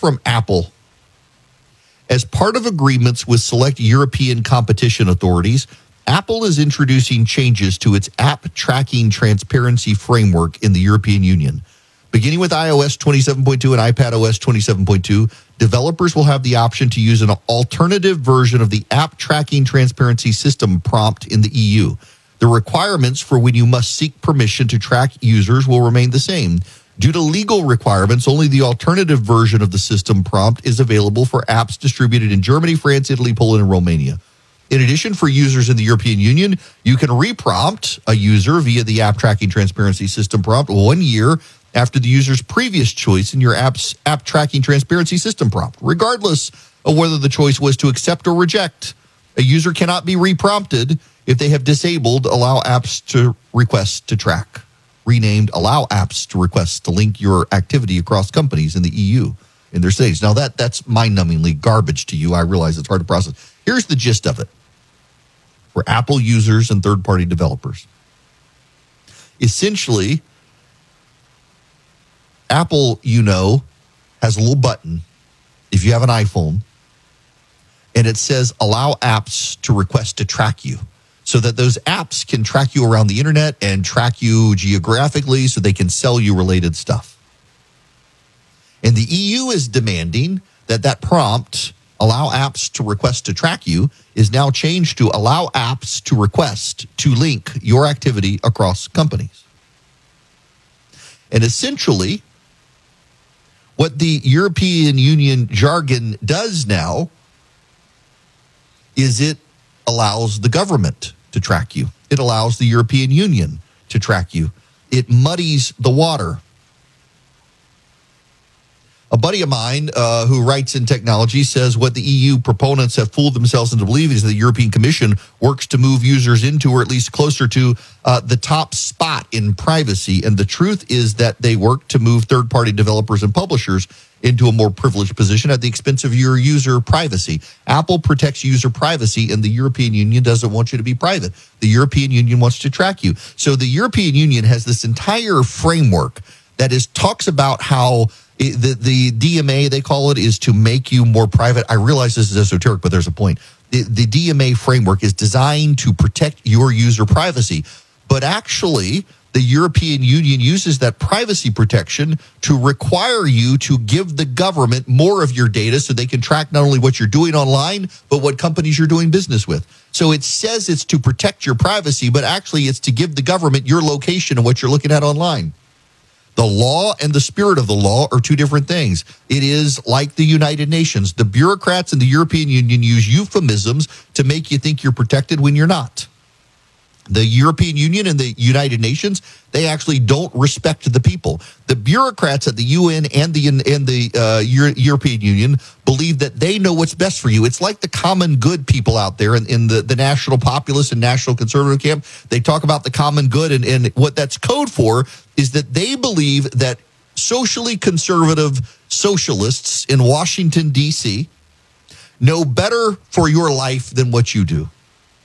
from Apple. As part of agreements with select European competition authorities, Apple is introducing changes to its app tracking transparency framework in the European Union. Beginning with iOS 27.2 and iPadOS 27.2, developers will have the option to use an alternative version of the app tracking transparency system prompt in the EU. The requirements for when you must seek permission to track users will remain the same. Due to legal requirements, only the alternative version of the system prompt is available for apps distributed in Germany, France, Italy, Poland, and Romania. In addition, for users in the European Union, you can reprompt a user via the app tracking transparency system prompt 1 year after the user's previous choice in your app's app tracking transparency system prompt, regardless of whether the choice was to accept or reject. A user cannot be reprompted if they have disabled allow apps to request to track, renamed allow apps to request to link your activity across companies in the EU in their states. Now, that's mind-numbingly garbage to you. I realize it's hard to process. Here's the gist of it for Apple users and third-party developers. Essentially, Apple, has a little button if you have an iPhone, and it says allow apps to request to track you, so that those apps can track you around the internet and track you geographically so they can sell you related stuff. And the EU is demanding that prompt, allow apps to request to track you, is now changed to allow apps to request to link your activity across companies. And essentially, what the European Union jargon does now is it allows the government to track you. It allows the European Union to track you. It muddies the water. A buddy of mine who writes in technology says what the EU proponents have fooled themselves into believing is that the European Commission works to move users into, or at least closer to, the top spot in privacy. And the truth is that they work to move third-party developers and publishers into a more privileged position at the expense of your user privacy. Apple protects user privacy, and the European Union doesn't want you to be private. The European Union wants to track you. So the European Union has this entire framework that talks about how the DMA, they call it, is to make you more private. I realize this is esoteric, but there's a point. The DMA framework is designed to protect your user privacy. But actually, the European Union uses that privacy protection to require you to give the government more of your data so they can track not only what you're doing online, but what companies you're doing business with. So it says it's to protect your privacy, but actually it's to give the government your location and what you're looking at online. The law and the spirit of the law are two different things. It is like the United Nations. The bureaucrats in the European Union use euphemisms to make you think you're protected when you're not. The European Union and the United Nations, they actually don't respect the people. The bureaucrats at the UN and the European Union believe that they know what's best for you. It's like the common good people out there in the national populist and national conservative camp. They talk about the common good, and what that's code for is that they believe that socially conservative socialists in Washington, D.C. know better for your life than what you do.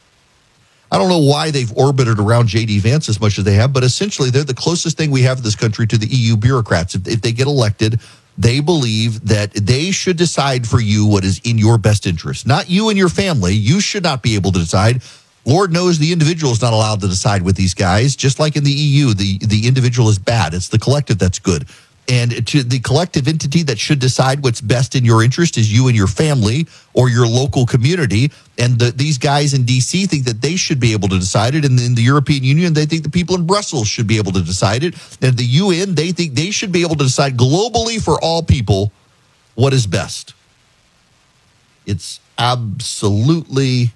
I don't know why they've orbited around J.D. Vance as much as they have, but essentially they're the closest thing we have in this country to the EU bureaucrats. If they get elected, they believe that they should decide for you what is in your best interest. Not you and your family. You should not be able to decide. Lord knows the individual is not allowed to decide with these guys. Just like in the EU, the individual is bad. It's the collective that's good. And to the collective entity that should decide what's best in your interest is you and your family or your local community. And these guys in D.C. think that they should be able to decide it. And in the European Union, they think the people in Brussels should be able to decide it. And the UN, they think they should be able to decide globally for all people what is best. It's absolutely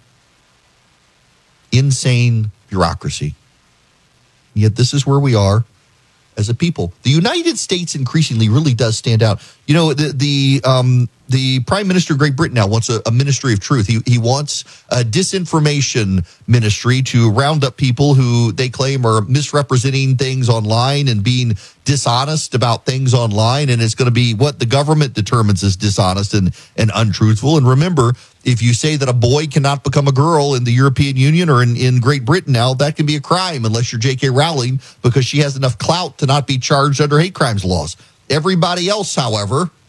insane bureaucracy. Yet this is where we are as a people. The United States increasingly really does stand out. You know, the Prime Minister of Great Britain now wants a ministry of truth. He wants a disinformation ministry to round up people who they claim are misrepresenting things online and being dishonest about things online. And it's going to be what the government determines as dishonest and untruthful. And remember, if you say that a boy cannot become a girl in the European Union or in Great Britain now, that can be a crime unless you're J.K. Rowling, because she has enough clout to not be charged under hate crimes laws. Everybody else, however,